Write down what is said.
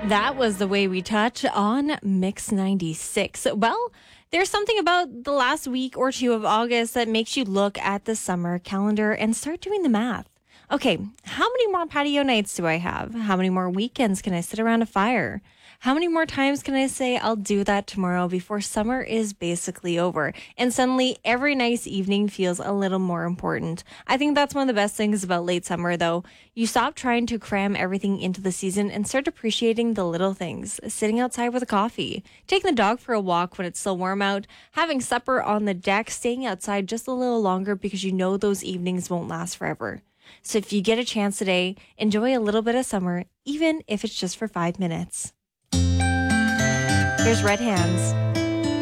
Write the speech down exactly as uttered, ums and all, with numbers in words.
That was The Way We Touch on Mix ninety-six. Well, there's something about the last week or two of August that makes you look at the summer calendar and start doing the math. Okay, how many more patio nights do I have? How many more weekends can I sit around a fire? How many more times can I say I'll do that tomorrow before summer is basically over? And suddenly every nice evening feels a little more important. I think that's one of the best things about late summer, though. You stop trying to cram everything into the season and start appreciating the little things. Sitting outside with a coffee, taking the dog for a walk when it's still warm out, having supper on the deck, staying outside just a little longer because you know those evenings won't last forever. So if you get a chance today, enjoy a little bit of summer, even if it's just for five minutes. Here's Red Hands.